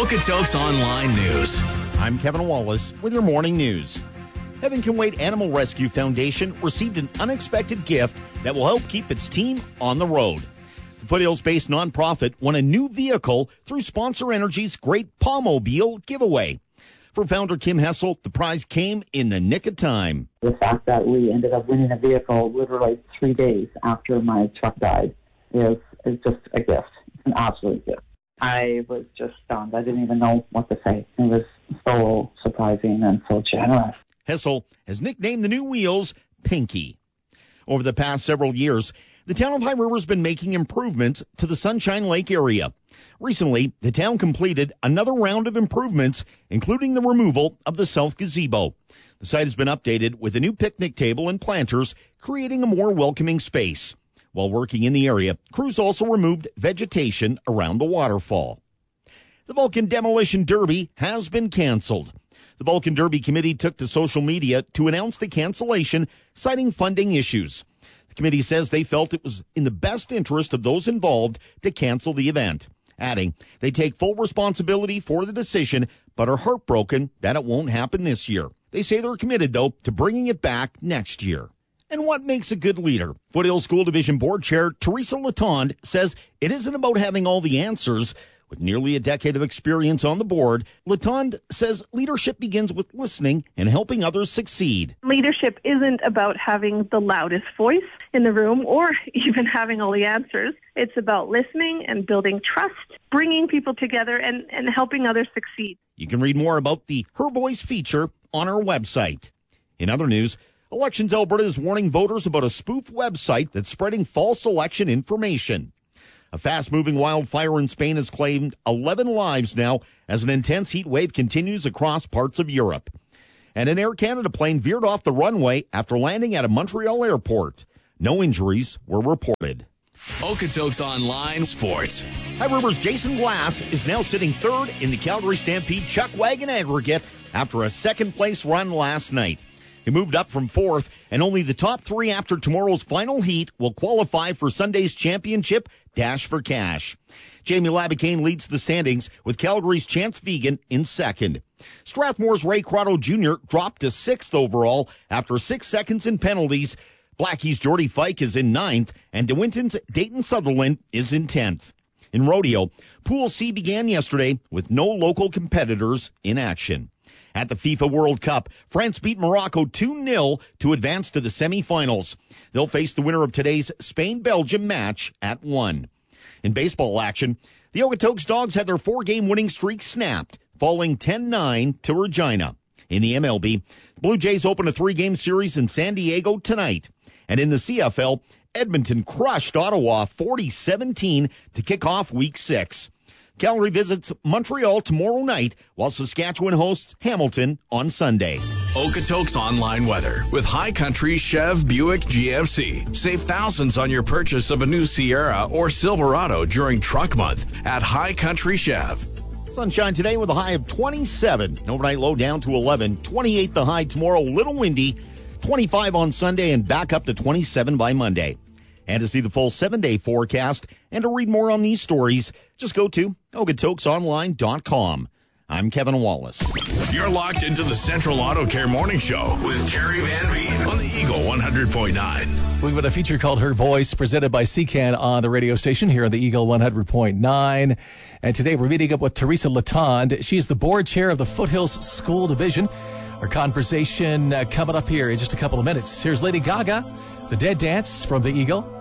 Okotoks Online News. I'm Kevin Wallace with your morning news. Heaven Can Wait Animal Rescue Foundation received an unexpected gift that will help keep its team on the road. The Foothills-based nonprofit won a new vehicle through Sponsor Energy's Great Palmobile giveaway. For founder Kim Hessel, the prize came in the nick of time. The fact that we ended up winning a vehicle literally 3 days after my truck died is just a gift. It's an absolute gift. I was just stunned. I didn't even know what to say. It was so surprising and so generous. Hessel has nicknamed the new wheels Pinky. Over the past several years, the town of High River has been making improvements to the Sunshine Lake area. Recently, the town completed another round of improvements, including the removal of the south gazebo. The site has been updated with a new picnic table and planters, creating a more welcoming space. While working in the area, crews also removed vegetation around the waterfall. The Vulcan Demolition Derby has been canceled. The Vulcan Derby Committee took to social media to announce the cancellation, citing funding issues. The committee says they felt it was in the best interest of those involved to cancel the event, adding they take full responsibility for the decision, but are heartbroken that it won't happen this year. They say they're committed, though, to bringing it back next year. And what makes a good leader? Foothills School Division Board Chair Teresa Latond says it isn't about having all the answers. With nearly a decade of experience on the board, Latond says leadership begins with listening and helping others succeed. Leadership isn't about having the loudest voice in the room or even having all the answers. It's about listening and building trust, bringing people together and helping others succeed. You can read more about the Her Voice feature on our website. In other news, Elections Alberta is warning voters about a spoof website that's spreading false election information. A fast-moving wildfire in Spain has claimed 11 lives now as an intense heat wave continues across parts of Europe. And an Air Canada plane veered off the runway after landing at a Montreal airport. No injuries were reported. Okotoks Online Sports. High River's Jason Glass is now sitting third in the Calgary Stampede Chuck Wagon aggregate after a second-place run last night. He moved up from fourth, and only the top three after tomorrow's final heat will qualify for Sunday's championship Dash for Cash. Jamie Labicane leads the standings with Calgary's Chance Vegan in second. Strathmore's Ray Crotto Jr. dropped to sixth overall after 6 seconds in penalties. Blackie's Jordy Fike is in ninth, and DeWinton's Dayton Sutherland is in 10th. In rodeo, Pool C began yesterday with no local competitors in action. At the FIFA World Cup, France beat Morocco 2-0 to advance to the semifinals. They'll face the winner of today's Spain-Belgium match at 1. In baseball action, the Okotoks Dogs had their 4-game winning streak snapped, falling 10-9 to Regina. In the MLB, the Blue Jays open a 3-game series in San Diego tonight. And in the CFL, Edmonton crushed Ottawa 40-17 to kick off Week 6. Calgary visits Montreal tomorrow night, while Saskatchewan hosts Hamilton on Sunday. Okotoks Online Weather with High Country Chev Buick GMC. Save thousands on your purchase of a new Sierra or Silverado during Truck Month at High Country Chev. Sunshine today with a high of 27. Overnight low down to 11. 28 the high tomorrow, little windy. 25 on Sunday and back up to 27 by Monday. And to see the full 7-day forecast and to read more on these stories, just go to okotokesonline.com. I'm Kevin Wallace. You're locked into the Central Auto Care Morning Show with Terry Van Veen on the Eagle 100.9. We've got a feature called Her Voice, presented by CCAN on the radio station here on the Eagle 100.9. And today we're meeting up with Teresa Latond. She is the board chair of the Foothills School Division. Our conversation coming up here in just a couple of minutes. Here's Lady Gaga, The Dead Dance from the Eagle.